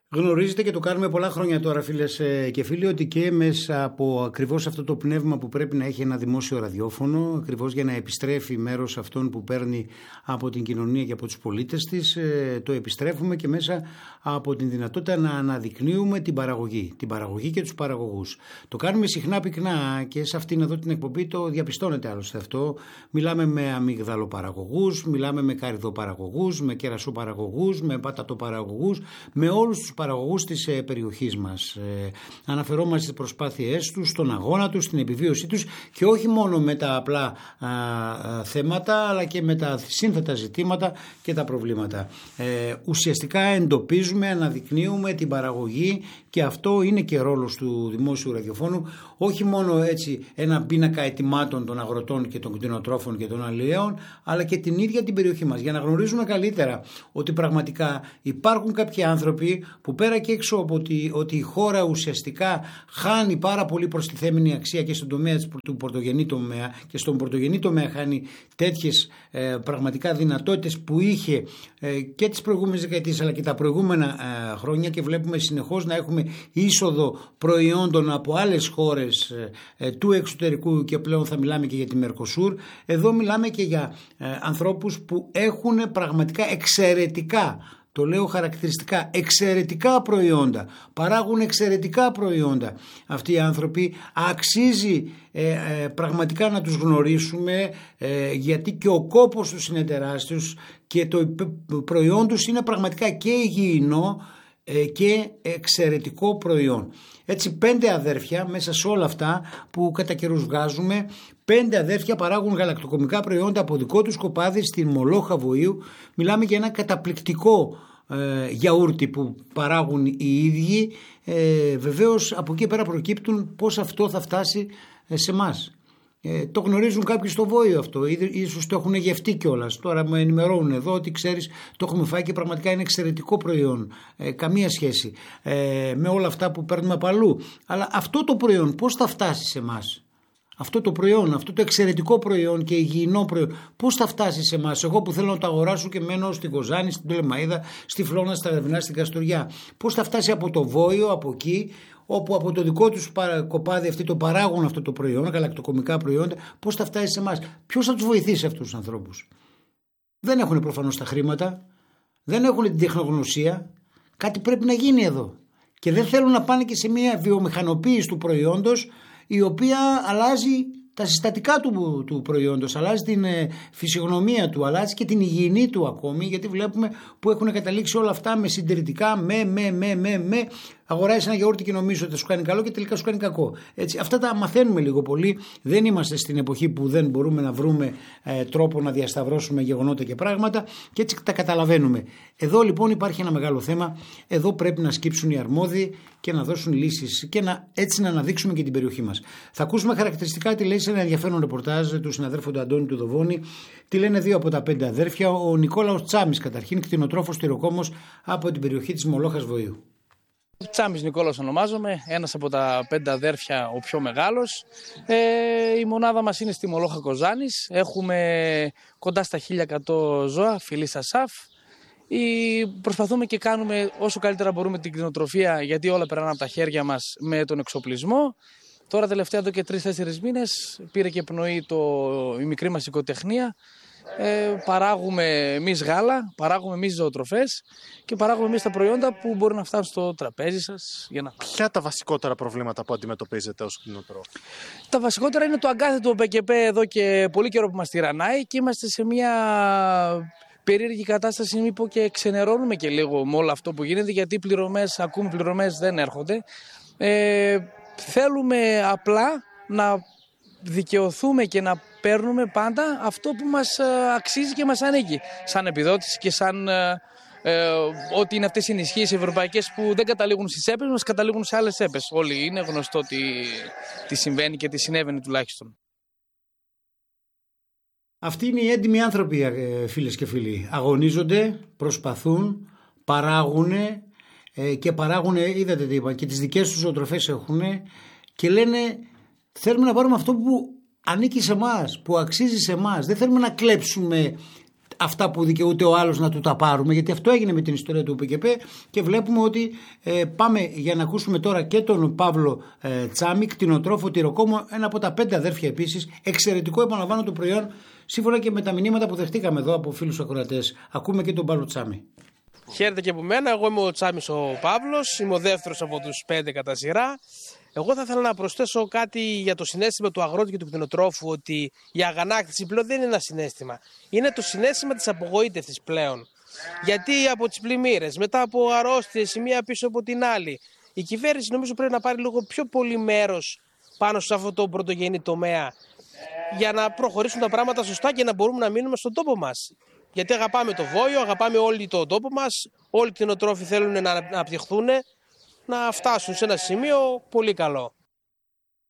Γνωρίζετε και το κάνουμε πολλά χρόνια τώρα, φίλες και φίλοι, ότι και μέσα από ακριβώς αυτό το πνεύμα που πρέπει να έχει ένα δημόσιο ραδιόφωνο, ακριβώς για να επιστρέφει μέρος αυτών που παίρνει από την κοινωνία και από τους πολίτες της, το επιστρέφουμε και μέσα από την δυνατότητα να αναδεικνύουμε την παραγωγή και τους παραγωγούς. Το κάνουμε συχνά πυκνά και σε αυτήν εδώ την εκπομπή το διαπιστώνεται άλλωστε αυτό. Μιλάμε με αμυγδαλοπαραγωγούς, μιλάμε με καρυδοπαραγωγούς, με κερασοπαραγωγούς, με πατατοπαραγωγούς, με όλους τους παραγωγούς της περιοχής μας. Αναφερόμαστε στις προσπάθειές τους, στον αγώνα τους, στην επιβίωσή τους και όχι μόνο με τα απλά θέματα αλλά και με τα σύνθετα ζητήματα και τα προβλήματα. Ουσιαστικά εντοπίζουμε, αναδεικνύουμε την παραγωγή και αυτό είναι και ρόλος του δημόσιου ραδιοφώνου, όχι μόνο έτσι ένα πίνακα ετοιμάτων των αγροτών και των κτηνοτρόφων και των αλλιέων, αλλά και την ίδια την περιοχή μας, για να γνωρίζουμε καλύτερα ότι πραγματικά υπάρχουν κάποιοι άνθρωποι που πέρα και έξω από ότι η χώρα ουσιαστικά χάνει πάρα πολύ προστιθέμενη αξία και στον τομέα του πρωτογενή τομέα, και στον πρωτογενή τομέα χάνει τέτοιες πραγματικά δυνατότητες που είχε και τις προηγούμενες δεκαετίες αλλά και τα προηγούμενα χρόνια, και βλέπουμε συνεχώς να έχουμε είσοδο προϊόντων από άλλες χώρες του εξωτερικού, και πλέον θα μιλάμε και για τη Μερκοσούρ. Εδώ μιλάμε και για ανθρώπους που έχουν πραγματικά εξαιρετικά, το λέω χαρακτηριστικά, εξαιρετικά προϊόντα, παράγουν εξαιρετικά προϊόντα. Αυτοί οι άνθρωποι αξίζει πραγματικά να τους γνωρίσουμε, γιατί και ο κόπος τους είναι τεράστιος και το προϊόν τους είναι πραγματικά και υγιεινό και εξαιρετικό προϊόν. Έτσι 5 αδέρφια μέσα σε όλα αυτά που κατά καιρούς βγάζουμε, 5 αδέρφια παράγουν γαλακτοκομικά προϊόντα από δικό τους κοπάδι στη Μολόχα Βοήου. Μιλάμε για ένα καταπληκτικό γιαούρτι που παράγουν οι ίδιοι. Βεβαίως από εκεί πέρα προκύπτουν πώς αυτό θα φτάσει σε εμάς. Το γνωρίζουν κάποιοι στο Βόηο αυτό, ίσως το έχουν γευτεί κιόλας. Τώρα με ενημερώνουν εδώ ότι ξέρεις, το έχουμε φάει και πραγματικά είναι εξαιρετικό προϊόν. Καμία σχέση με όλα αυτά που παίρνουμε από αλλού. Αλλά αυτό το προϊόν πώς θα φτάσει σε εμάς? Αυτό το προϊόν, αυτό το εξαιρετικό προϊόν και υγιεινό προϊόν, πώς θα φτάσει σε εμάς? Εγώ που θέλω να το αγοράσω και μένω στην Κοζάνη, στην Τολεμαΐδα, στη Φλόνα, στα Ρεβινά, στην Καστοριά. Πώς θα φτάσει από το Βόηο, από εκεί, όπου από το δικό τους κοπάδι αυτοί το παράγουν αυτό το προϊόν, γαλακτοκομικά προϊόντα, πώς θα φτάσει σε εμάς? Ποιος θα τους βοηθήσει αυτούς τους ανθρώπους? Δεν έχουν προφανώς τα χρήματα, δεν έχουν την τεχνογνωσία. Κάτι πρέπει να γίνει εδώ. Και δεν θέλουν να πάνε και σε μια βιομηχανοποίηση του προϊόντος, η οποία αλλάζει τα συστατικά του προϊόντος, αλλάζει την φυσιογνωμία του, αλλάζει και την υγιεινή του ακόμη, γιατί βλέπουμε που έχουν καταλήξει όλα αυτά με συντηρητικά, αγοράζεις ένα γιαούρτι και νομίζω ότι θα σου κάνει καλό και τελικά σου κάνει κακό. Έτσι, αυτά τα μαθαίνουμε λίγο πολύ. Δεν είμαστε στην εποχή που δεν μπορούμε να βρούμε τρόπο να διασταυρώσουμε γεγονότα και πράγματα, και έτσι τα καταλαβαίνουμε. Εδώ λοιπόν υπάρχει ένα μεγάλο θέμα. Εδώ πρέπει να σκύψουν οι αρμόδιοι και να δώσουν λύσεις και έτσι να αναδείξουμε και την περιοχή μας. Θα ακούσουμε χαρακτηριστικά τι λέει σε ένα ενδιαφέρον ρεπορτάζ του συναδέρφου του Αντώνη του Δοβώνη. Τι λένε 2 από τα 5 αδέρφια. Ο Νικόλαος Τσάμης, καταρχήν κτηνοτρόφος τυροκόμος από την περιοχή της Μολόχας Βοήου. Τσάμης Νικόλαος ονομάζομαι, ένας από τα 5 αδέρφια, ο πιο μεγάλος. Η μονάδα μας είναι στη Μολόχα Κοζάνης. Έχουμε κοντά στα 1100 ζώα, φυλής ΑΣΑΦ. Προσπαθούμε και κάνουμε όσο καλύτερα μπορούμε την κτηνοτροφία, γιατί όλα περνάνε από τα χέρια μας με τον εξοπλισμό. Τώρα τελευταία εδώ και 3-4 μήνες πήρε και πνοή η μικρή μας οικοτεχνία. Παράγουμε εμείς γάλα, παράγουμε εμείς ζωοτροφές και παράγουμε εμείς τα προϊόντα που μπορούν να φτάσουν στο τραπέζι σας. Ποια τα βασικότερα προβλήματα που αντιμετωπίζετε ως κτηνοτρόφοι? Τα βασικότερα είναι το αγκάθετο ΠΚΠ εδώ και πολύ καιρό που μας τυραννάει, και είμαστε σε μια περίεργη κατάσταση, μήπως και ξενερώνουμε και λίγο με όλο αυτό που γίνεται, γιατί ακούμε πληρωμές δεν έρχονται. Θέλουμε απλά να δικαιωθούμε και να παίρνουμε πάντα αυτό που μας αξίζει και μας ανήκει, σαν επιδότηση και σαν ότι είναι αυτές οι ενισχύσεις ευρωπαϊκές που δεν καταλήγουν στις ΕΠΕΣ, μας καταλήγουν σε άλλες ΕΠΕΣ. Όλοι είναι γνωστό τι συμβαίνει και τι συνέβαινε τουλάχιστον. Αυτοί είναι οι έντιμοι άνθρωποι, φίλες και φίλοι. Αγωνίζονται, προσπαθούν, παράγουν και παράγουν, είδατε τι είπα, και τις δικές τους ζωοτροφές έχουν και λένε θέλουμε να πάρουμε αυτό που ανήκει σε εμάς, που αξίζει σε εμάς. Δεν θέλουμε να κλέψουμε αυτά που δικαιούται ο άλλος να του τα πάρουμε, γιατί αυτό έγινε με την ιστορία του ΟΠΚΠ και βλέπουμε ότι πάμε για να ακούσουμε τώρα και τον Παύλο Τσάμι, κτηνοτρόφο τυροκόμο, ένα από τα 5 αδέρφια επίσης, εξαιρετικό επαναλαμβάνω το προϊόν, σύμφωνα και με τα μηνύματα που δεχτήκαμε εδώ από φίλους ακροατές. Ακούμε και τον Παύλο Τσάμι. Χαίρετε και από μένα, εγώ είμαι ο Τσάμις ο Παύλος, είμαι ο δεύτερος από τους 5 κατά σειρά. Εγώ θα ήθελα να προσθέσω κάτι για το συναίσθημα του αγρότη και του κτηνοτρόφου, ότι η αγανάκτηση πλέον δεν είναι ένα συναίσθημα. Είναι το συναίσθημα της απογοήτευσης πλέον. Γιατί από τις πλημμύρες, μετά από αρρώστιες, η μία πίσω από την άλλη, η κυβέρνηση νομίζω πρέπει να πάρει λίγο πιο πολύ μέρος πάνω σε αυτό το πρωτογενή τομέα, για να προχωρήσουν τα πράγματα σωστά και να μπορούμε να μείνουμε στον τόπο μας. Γιατί αγαπάμε το Βόλιο, αγαπάμε όλοι τον τόπο μας, όλοι οι κτηνοτρόφοι θέλουν να αναπτυχθούν, να φτάσουν σε ένα σημείο πολύ καλό.